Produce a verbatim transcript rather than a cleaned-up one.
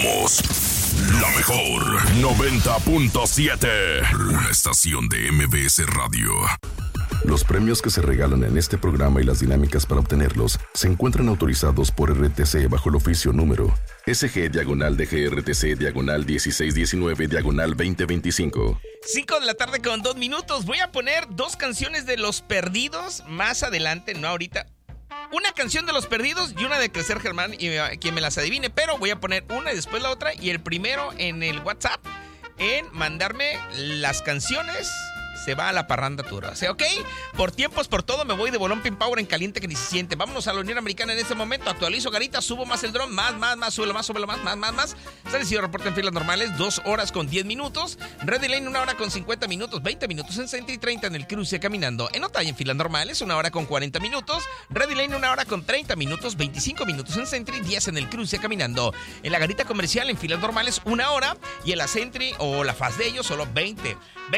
Somos la mejor noventa punto siete. Una estación de M B S Radio. Los premios que se regalan en este programa y las dinámicas para obtenerlos se encuentran autorizados por R T C bajo el oficio número S G diagonal D G R T C diagonal dieciséis diecinueve diagonal veinte veinticinco. cinco de la tarde con dos minutos. Voy a poner dos canciones de Los Perdidos más adelante, no ahorita. Una canción de Los Perdidos y una de Crecer Germán, y uh, quien me las adivine, pero voy a poner una y después la otra, y el primero en el WhatsApp en mandarme las canciones se va a la parranda tour. O sea, ¿ok? Por tiempos, por todo, me voy de bolón pin power en caliente que ni se siente. Vámonos a la Unión Americana en este momento. Actualizo garita, subo más el dron, más, más, más, súbelo más, súbelo más, más, más, más. Establecido reporte en filas normales, dos horas con diez minutos. Ready Lane, una hora con cincuenta minutos, veinte minutos en Sentry, treinta en el cruce caminando. En Otay, en filas normales, una hora con cuarenta minutos. Ready Lane, una hora con treinta minutos, veinticinco minutos en Sentry, diez en el cruce caminando. En la garita comercial, en filas normales, una hora. Y en la Sentry o la Fast de ellos, solo veinte.